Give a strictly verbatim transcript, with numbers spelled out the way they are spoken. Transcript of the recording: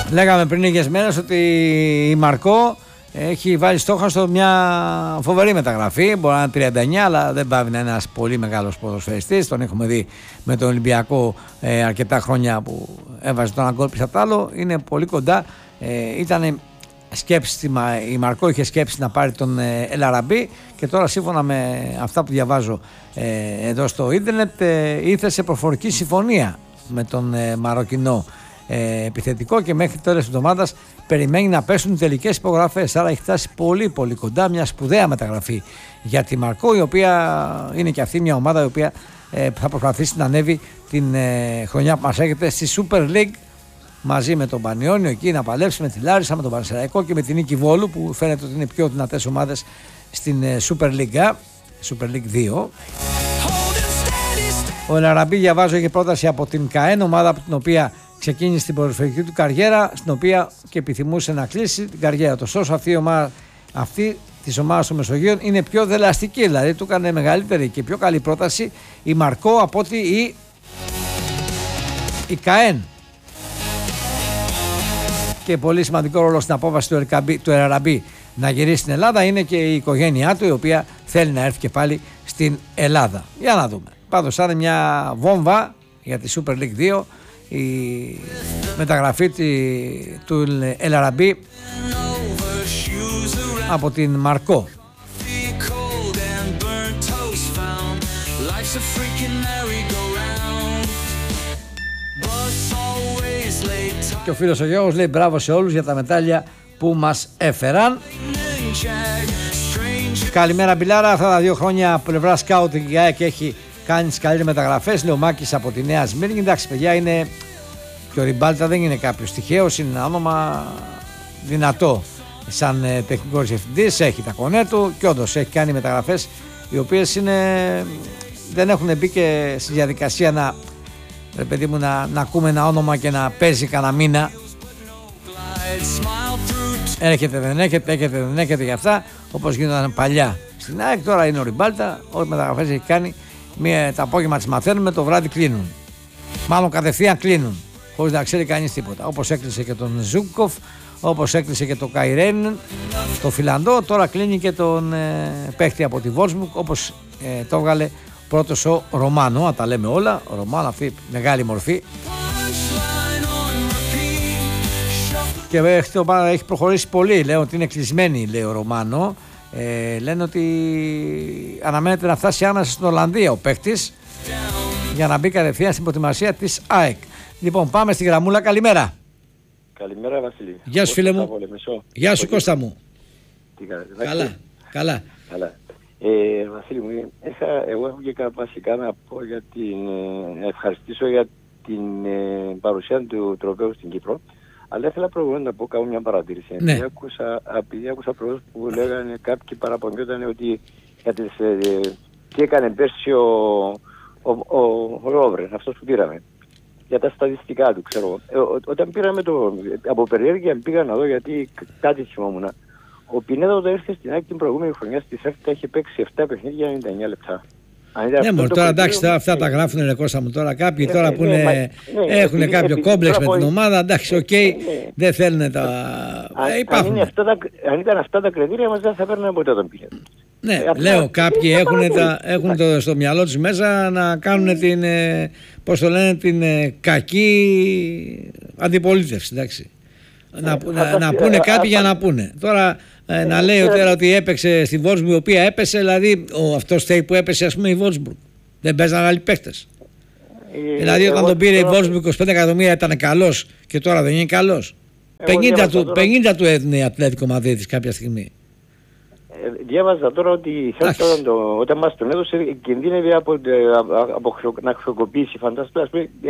Λέγαμε πριν λίγες μέρες ότι η Μαρκό έχει βάλει στόχαστο μια φοβερή μεταγραφή. Μπορεί να είναι τριάντα εννιά, αλλά δεν πάβει να είναι ένας πολύ μεγάλος ποδοσφαιριστής. Τον έχουμε δει με τον Ολυμπιακό ε, αρκετά χρόνια που έβαζε τον αγκόλ πίσω απ' το άλλο. Είναι πολύ κοντά. Ε, ήταν σκέψη, η Μαρκό είχε σκέψη να πάρει τον ε, Ελαραμπή και τώρα σύμφωνα με αυτά που διαβάζω ε, εδώ στο ίντερνετ ε, ήρθε σε προφορική συμφωνία με τον ε, Μαροκινό ε, επιθετικό και μέχρι τέλος της εβδομάδας περιμένει να πέσουν τελικές υπογραφές. Άρα έχει φτάσει πολύ πολύ κοντά, μια σπουδαία μεταγραφή για τη Μαρκό, η οποία είναι και αυτή μια ομάδα η οποία ε, θα προσπαθήσει να ανέβει την ε, χρονιά που μας έρχεται στη Super League μαζί με τον Πανιόνιο εκεί να παλέψει, με τη Λάρισα, με τον Πανσεραϊκό και με την Νίκη Βόλου που φαίνεται ότι είναι οι πιο δυνατές ομάδες στην ε, Super League, Super League δύο. Ο Ελαραμπή, διαβάζω, έχει πρόταση από την ΚΑΕΝ, ομάδα από την οποία ξεκίνησε την ποδοσφαιρική του καριέρα, στην οποία και επιθυμούσε να κλείσει την καριέρα του. Ωστόσο, αυτή η ομάδα, αυτή της ομάδας των Μεσογείων είναι πιο δελαστική, δηλαδή του έκανε μεγαλύτερη και πιο καλή πρόταση η Μαρκό από ότι η, η ΚΑΕΝ. Και πολύ σημαντικό ρόλο στην απόφαση του, του Ελαραμπή να γυρίσει στην Ελλάδα είναι και η οικογένειά του, η οποία θέλει να έρθει και πάλι στην Ελλάδα. Για να δούμε. Πάντως θα είναι μια βόμβα για τη Super League δύο η μεταγραφή του Ελαραμπή από την Μαρκό. Και ο φίλος ο Γιώργος λέει μπράβο σε όλους για τα μετάλλια που μας έφεραν. Καλημέρα Μπιλάρα, αυτά τα δύο χρόνια πλευρά σκάουτινγκ η ΑΕΚ έχει κάνει τις καλύτερες μεταγραφές. Λέει ο Μάκης από τη Νέα Σμύρνη. Εντάξει παιδιά, είναι και ο Ριμπάλτα δεν είναι κάποιος τυχαίος, είναι ένα όνομα δυνατό σαν ε, τεχνικός διευθυντής, έχει τα κονέ του και όντως έχει κάνει μεταγραφές οι οποίες είναι, δεν έχουν μπει και στη διαδικασία να, ρε παιδί μου, να, να ακούμε ένα όνομα και να παίζει κανένα μήνα. Έρχεται δεν έρχεται, έρχεται δεν έρχεται για αυτά όπως γίνονταν παλιά στην ΑΕΚ. Τώρα είναι ο Ριμπάλτα, ό,τι μεταγραφές έχει κάνει μία, τα απόγευμα τις μαθαίνουμε, το βράδυ κλείνουν. Μάλλον κατευθείαν κλείνουν χωρίς να ξέρει κανείς τίποτα. Όπως έκλεισε και τον Ζούκοφ, όπως έκλεισε και το Καϊρέν, το Φιλανδό, τώρα κλείνει και τον ε, παίχτη από τη Βόλσμπουργκ, όπως ε, το έβγαλε πρώτος ο Ρωμάνο. Να τα λέμε όλα, ο Ρωμάνο, αυτή μεγάλη μορφή. Και έχει προχωρήσει πολύ, λέει ότι είναι κλεισμένη, λέει ο Ρωμάνο. Ε, λένε ότι αναμένεται να φτάσει άμεσα στην Ολλανδία ο παίκτης για να μπει κατευθείαν στην προετοιμασία της ΑΕΚ. Λοιπόν, πάμε στη γραμμούλα. Καλημέρα. Καλημέρα Βασίλη. Γεια σου φίλε μου. Γεια σου Κώστα μου. Τι κάνετε? Καλά, καλά. Καλά. Ε, Βασίλη μου, είχα, εγώ έχω και βασικά να πω για την, ε, ευχαριστήσω για την ε, παρουσία του τροπέου στην Κύπρο. Αλλά ήθελα προηγούμενα να πω κάνω μια παρατήρηση. Ναι. Επειδή άκουσα, επειδή άκουσα προηγούμενα που λέγανε κάποιοι παραπονιόταν ότι για τις, ε, τι έκανε πέρσι ο, ο, ο, ο Ρόβρεν, αυτός που πήραμε. Για τα στατιστικά του, ξέρω. Ε, ό, όταν πήραμε το, από περιέργεια πήγα να δω γιατί κάτι θυμόμουν. Ο Πινέδα όταν ήρθε στην ΑΕΚ την προηγούμενη χρονιά στη ΣΕΦΤΑ είχε παίξει επτά παιχνίδια ενενήντα εννιά λεπτά. Ναι, μόνο τώρα εντάξει, τώρα, αυτά τα γράφουν ρε Κώστα μου τώρα. Κάποιοι ε, τώρα που ναι, είναι, ναι, ναι, έχουν ναι, κάποιο ναι, κόμπλεξ με την ομάδα, εντάξει, οκ, okay, ναι. Δεν θέλουν τα. Αν, ε, αν, είναι αυτά τα, αν ήταν αυτά τα κριτήρια μας δεν θα παίρνουν ποτέ τον Πινέδα. Ναι, ε, λέω, αυτά, κάποιοι έχουν, τα, έχουν το, στο μυαλό τους μέσα να κάνουν την, πώς το λένε, την κακή αντιπολίτευση, εντάξει. Να, ε, να, να πούνε κάτι για να πούνε. Τώρα ε, να λέει ότι, ότι έπαιξε στη Βόλσμπουργκ η οποία έπεσε, δηλαδή ο αυτός θέλει που έπεσε ας πούμε η Βόλσμπουργκ. Δεν παίζαν άλλοι παίχτες. Ε, δηλαδή όταν τον πήρε η Βόλσμπουργκ είκοσι πέντε εκατομμύρια ήταν καλός και τώρα δεν είναι καλός. πενήντα του έδινε η Ατλέτικο Μαδρίτης κάποια στιγμή. Ε, διάβαζα τώρα ότι η Χέλτα όταν μας τον έδωσε κινδύνευε από, από, από να χρεοκοπήσει, φαντάζομαι.